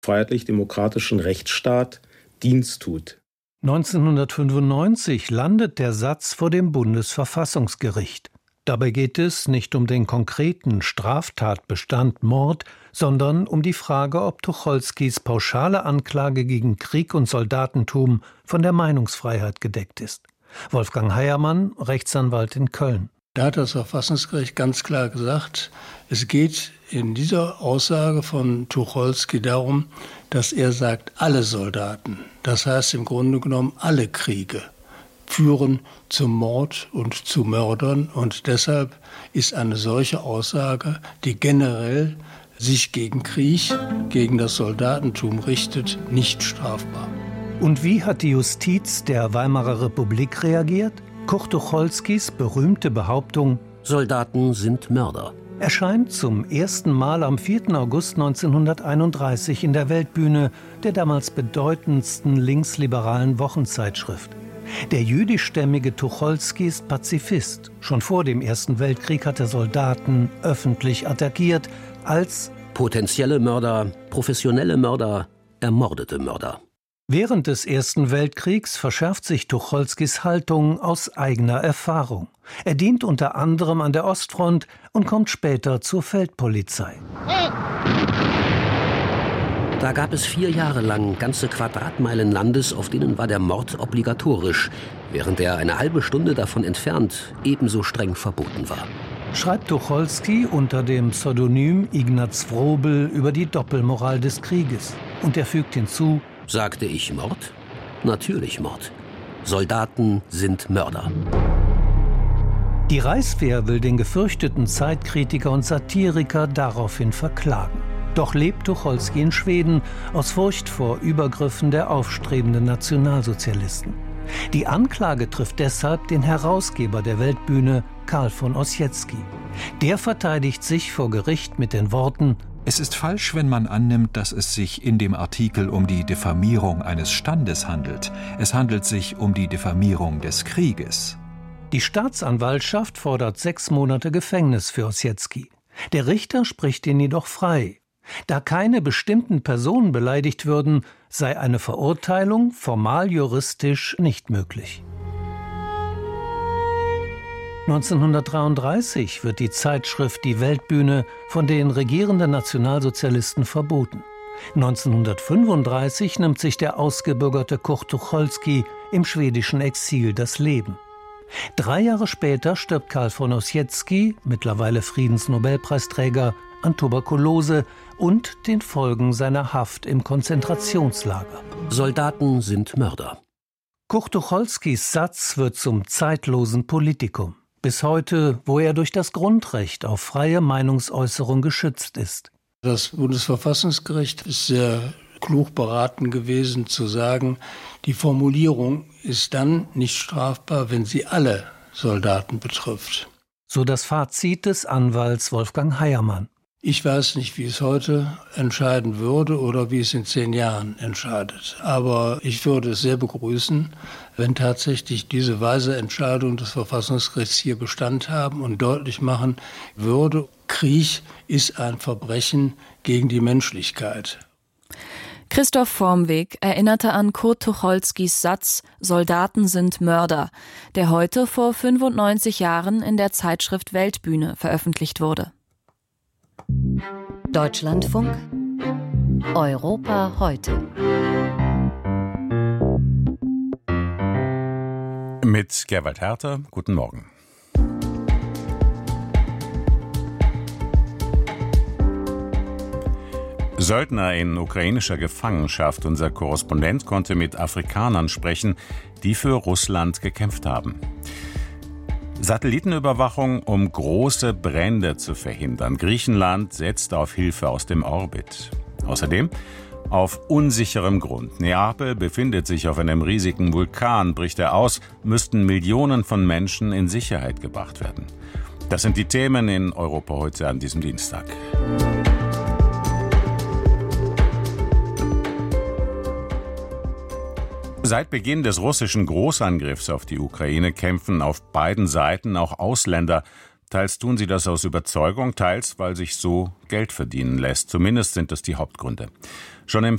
freiheitlich-demokratischen Rechtsstaat Dienst tut. 1995 landet der Satz vor dem Bundesverfassungsgericht. Dabei geht es nicht um den konkreten Straftatbestand Mord, sondern um die Frage, ob Tucholskys pauschale Anklage gegen Krieg und Soldatentum von der Meinungsfreiheit gedeckt ist. Wolfgang Heiermann, Rechtsanwalt in Köln. Da hat das Verfassungsgericht ganz klar gesagt, es geht in dieser Aussage von Tucholsky darum, dass er sagt, alle Soldaten, das heißt im Grunde genommen alle Kriege, führen zum Mord und zu Mördern. Und deshalb ist eine solche Aussage, die generell sich gegen Krieg, gegen das Soldatentum richtet, nicht strafbar. Und wie hat die Justiz der Weimarer Republik reagiert? Kurt Tucholskys berühmte Behauptung Soldaten sind Mörder erscheint zum ersten Mal am 4. August 1931 in der Weltbühne der damals bedeutendsten linksliberalen Wochenzeitschrift. Der jüdischstämmige Tucholsky ist Pazifist. Schon vor dem Ersten Weltkrieg hat er Soldaten öffentlich attackiert als potenzielle Mörder, professionelle Mörder, ermordete Mörder. Während des Ersten Weltkriegs verschärft sich Tucholskys Haltung aus eigener Erfahrung. Er dient unter anderem an der Ostfront und kommt später zur Feldpolizei. Da gab es 4 Jahre lang ganze Quadratmeilen Landes, auf denen war der Mord obligatorisch, während er eine halbe Stunde davon entfernt ebenso streng verboten war. Schreibt Tucholsky unter dem Pseudonym Ignaz Wrobel über die Doppelmoral des Krieges. Und er fügt hinzu: Sagte ich Mord? Natürlich Mord. Soldaten sind Mörder. Die Reichswehr will den gefürchteten Zeitkritiker und Satiriker daraufhin verklagen. Doch lebt Tucholsky in Schweden aus Furcht vor Übergriffen der aufstrebenden Nationalsozialisten. Die Anklage trifft deshalb den Herausgeber der Weltbühne, Karl von Ossietzky. Der verteidigt sich vor Gericht mit den Worten: Es ist falsch, wenn man annimmt, dass es sich in dem Artikel um die Diffamierung eines Standes handelt. Es handelt sich um die Diffamierung des Krieges. Die Staatsanwaltschaft fordert 6 Monate Gefängnis für Ossietzky. Der Richter spricht ihn jedoch frei. Da keine bestimmten Personen beleidigt würden, sei eine Verurteilung formal juristisch nicht möglich. 1933 wird die Zeitschrift Die Weltbühne von den regierenden Nationalsozialisten verboten. 1935 nimmt sich der ausgebürgerte Kurt Tucholsky im schwedischen Exil das Leben. 3 Jahre später stirbt Karl von Ossietzky, mittlerweile Friedensnobelpreisträger, an Tuberkulose und den Folgen seiner Haft im Konzentrationslager. Soldaten sind Mörder. Kurt Tucholskys Satz wird zum zeitlosen Politikum. Bis heute, wo er durch das Grundrecht auf freie Meinungsäußerung geschützt ist. Das Bundesverfassungsgericht ist sehr klug beraten gewesen, zu sagen, die Formulierung ist dann nicht strafbar, wenn sie alle Soldaten betrifft. So das Fazit des Anwalts Wolfgang Heiermann. Ich weiß nicht, wie es heute entscheiden würde oder wie es in 10 Jahren entscheidet. Aber ich würde es sehr begrüßen, wenn tatsächlich diese weise Entscheidung des Verfassungsgerichts hier Bestand haben und deutlich machen würde, Krieg ist ein Verbrechen gegen die Menschlichkeit. Christoph Vormweg erinnerte an Kurt Tucholskys Satz »Soldaten sind Mörder«, der heute vor 95 Jahren in der Zeitschrift Weltbühne veröffentlicht wurde. Deutschlandfunk Europa heute. Mit Gerwald Herter, guten Morgen. Söldner in ukrainischer Gefangenschaft. Unser Korrespondent konnte mit Afrikanern sprechen, die für Russland gekämpft haben. Satellitenüberwachung, um große Brände zu verhindern. Griechenland setzt auf Hilfe aus dem Orbit. Außerdem auf unsicherem Grund. Neapel befindet sich auf einem riesigen Vulkan. Bricht er aus, müssten Millionen von Menschen in Sicherheit gebracht werden. Das sind die Themen in Europa heute an diesem Dienstag. Seit Beginn des russischen Großangriffs auf die Ukraine kämpfen auf beiden Seiten auch Ausländer. Teils tun sie das aus Überzeugung, teils, weil sich so Geld verdienen lässt. Zumindest sind das die Hauptgründe. Schon im